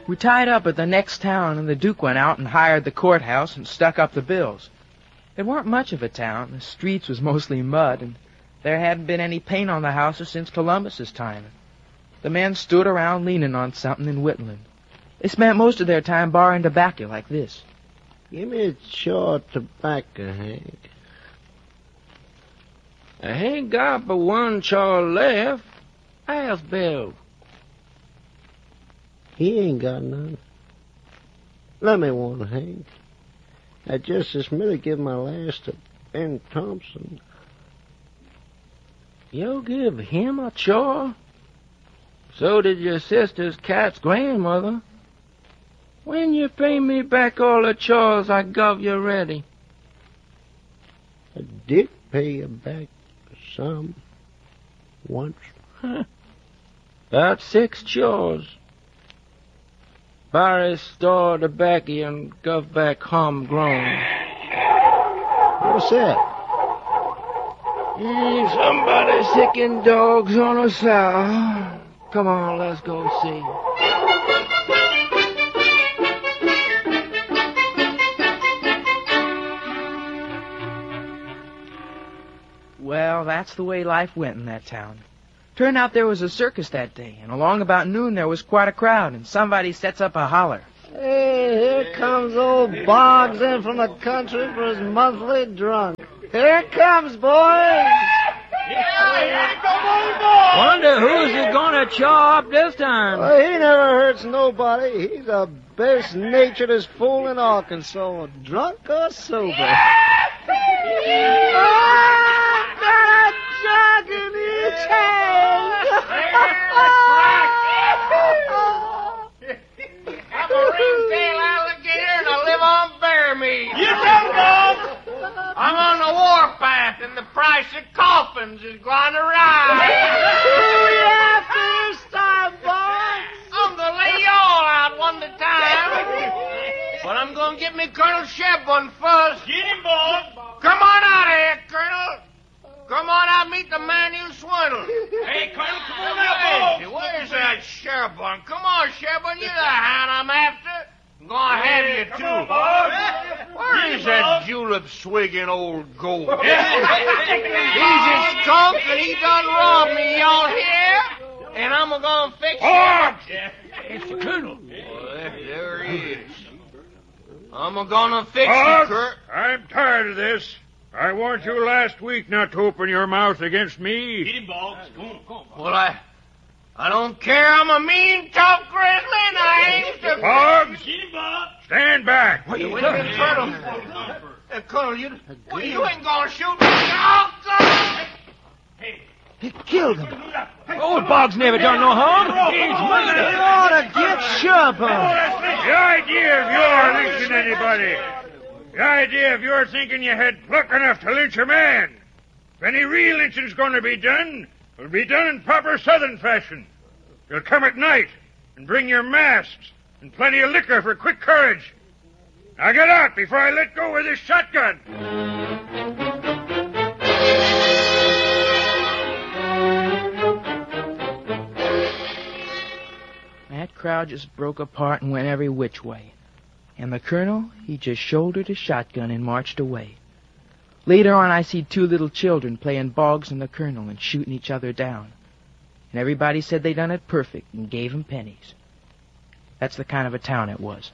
We tied up at the next town, and the Duke went out and hired the courthouse and stuck up the bills. It weren't much of a town. The streets was mostly mud, and there hadn't been any paint on the houses since Columbus's time. The men stood around leaning on something and whittling. They spent most of their time borrowing tobacco like this. Give me a chaw of tobacco, Hank. I ain't got but one chaw left. Ask Bill. He ain't got none. Let me one, Hank. I just as merely give my last to Ben Thompson. You give him a chaw? So did your sister's cat's grandmother. When you pay me back all the chaws I gave you already? I did pay you back some. Once. About 6 chaws. Barry store tobacco and gov back homegrown. What's that? Somebody sicking dogs on a sow. Come on, let's go see. Well, that's the way life went in that town. Turned out there was a circus that day, and along about noon there was quite a crowd, and somebody sets up a holler. Hey, here comes old Boggs in from the country for his monthly drunk. Here it comes, boys! Wonder who's he gonna chaw up this time? Well, he never hurts nobody. He's the best naturedest fool in Arkansas, drunk or sober. Got a jug in each hand. I'm a ringtail alligator and I live on bear meat. You tell Bob. I'm on the warpath and the price of coffins is going to rise. Who you after this time, boys? I'm gonna lay you all out one at a time. But I'm gonna get me Colonel Shepard first. Get him, Bob. Come on out of here, Colonel. Come on out and meet the man you swindled. Hey, Colonel, come on out, Hey, Bob. where's that Shepard? Come on, Shepard, you're the hand I'm after. I'm gonna have you, Come too. on, Bob. Where is that julep-swigging old goat? He's a skunk and he done robbed me, y'all hear? And I'm gonna fix him. It's the Colonel. There he is. I'm gonna fix you, Bob, Kurt. I'm tired of this. I warned you last week not to open your mouth against Get me. him, Bob. Come on, Bob. Well, I don't care. I'm a mean, tough grizzly, and I aim to... Boggs, Get him, Bob. stand back. Wait a minute, Colonel. Colonel, you ain't gonna shoot me. Oh, God! He killed him. Old Boggs never done no harm. He's You murdered. ought to get Shepard. The idea of your lynching anybody. The idea of your thinking you had pluck enough to lynch a man. If any real lynching's going to be done, it'll be done in proper Southern fashion. You'll come at night and bring your masks and plenty of liquor for quick courage. Now get out before I let go with this shotgun. That crowd just broke apart and went every which way. And the colonel, he just shouldered his shotgun and marched away. Later on, I see 2 little children playing Boggs and the colonel and shooting each other down. And everybody said they done it perfect and gave 'em pennies. That's the kind of a town it was.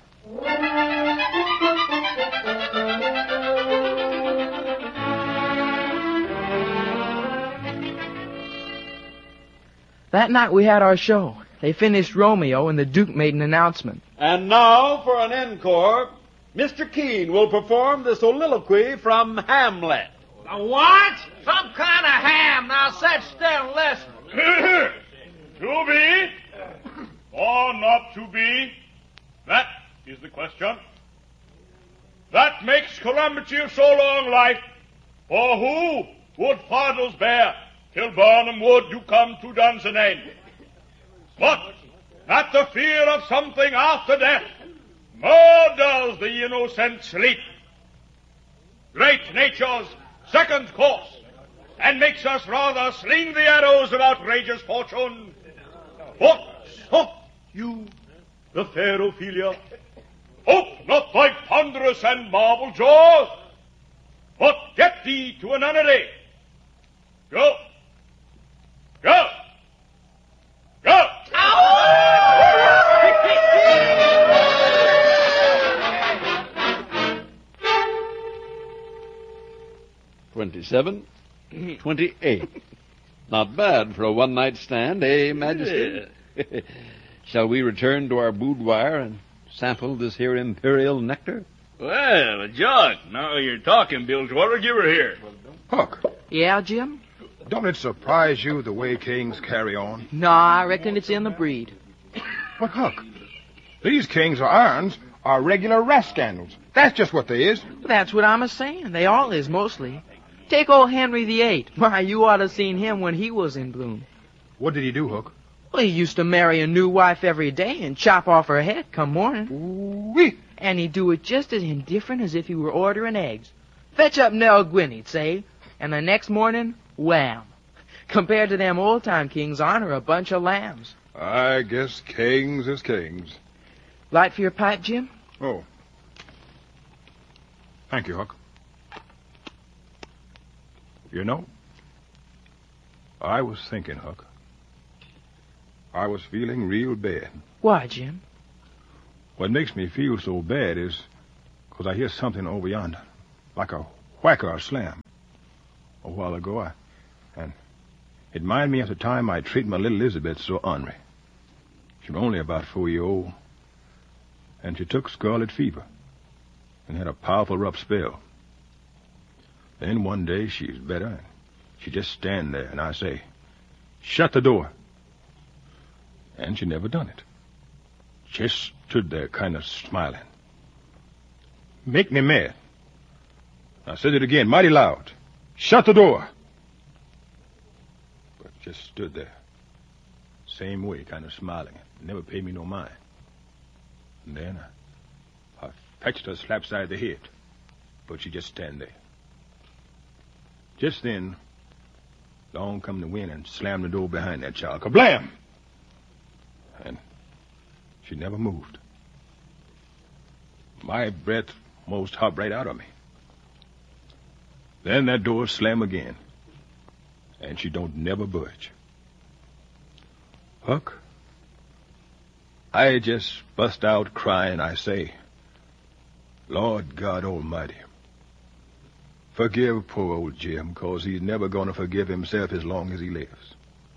That night we had our show. They finished Romeo and the Duke made an announcement. And now for an encore, Mr. Keene will perform the soliloquy from Hamlet. What? Some kind of ham. Now sit still and listen. To be or not to be? That is the question. That makes calamity of so long life. For who would fathers bear till Barnum would you come to Dunsinane? But at the fear of something after death, more does the innocent sleep. Great nature's second course, and makes us rather sling the arrows of outrageous fortune. What, so you the fair Ophelia. Ope not thy ponderous and marble jaws, but get thee to a nunnery. Go. Go. Go. 27, 28. Not bad for a one-night stand, eh, Majesty? Yeah. Shall we return to our boudoir and sample this here imperial nectar? Well, Jock, now you're talking, Bilgewater. Give her here. Huck, Yeah, Jim? don't it surprise you the way kings carry on? No, I reckon it's in the breed. But, Huck, these kings of ours are regular rascandals. That's just what they is. That's what I'm a-saying. They all is, mostly. Take old Henry VIII. Why, you ought to seen him when he was in bloom. What did he do, Huck? Well, he used to marry a new wife every day and chop off her head come morning. Ooh-wee. And he'd do it just as indifferent as if he were ordering eggs. Fetch up Nell Gwyn, he'd say, and the next morning, wham. Compared to them old-time kings, honor a bunch of lambs. I guess kings is kings. Light for your pipe, Jim? Oh. Thank you, Huck. You know, I was thinking, Huck. I was feeling real bad. Why, Jim? What makes me feel so bad is 'cause I hear something over yonder, like a whack or a slam. A while ago, and it reminded me of the time I treated my little Elizabeth so ornery. She was only about 4 years old, and she took scarlet fever and had a powerful rough spell. Then one day she's better, and she just stand there, and I say, "Shut the door." And she never done it. Just stood there kind of smiling. Make me mad. I said it again, mighty loud. "Shut the door." But just stood there. Same way, kind of smiling. Never paid me no mind. And then I fetched her slap side of the head. But she just stand there. Just then, along come the wind and slammed the door behind that child. Kablam! And she never moved. My breath most hopped right out of me. Then that door slammed again. And she don't never budge. Huck, I just bust out crying. I say, "Lord God Almighty, forgive poor old Jim, 'cause he's never going to forgive himself as long as he lives."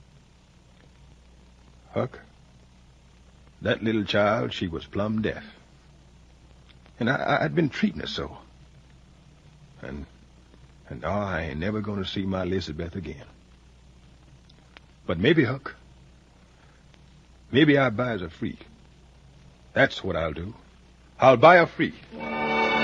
Huck, that little child, she was plumb deaf. And I'd been treating her so. And I ain't never going to see my Elizabeth again. But maybe, Huck, maybe I buys a freak. That's what I'll do. I'll buy a freak.